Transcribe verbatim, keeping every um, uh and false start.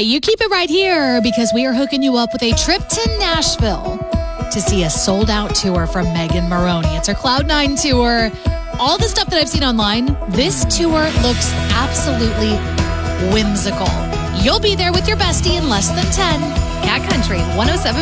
Hey, you keep it right here because we are hooking you up with a trip to Nashville to see a sold-out tour from Megan Moroney. It's her Cloud Nine tour. All the stuff that I've seen online, this tour looks absolutely whimsical. You'll be there with your bestie in less than ten. Cat Country one oh seven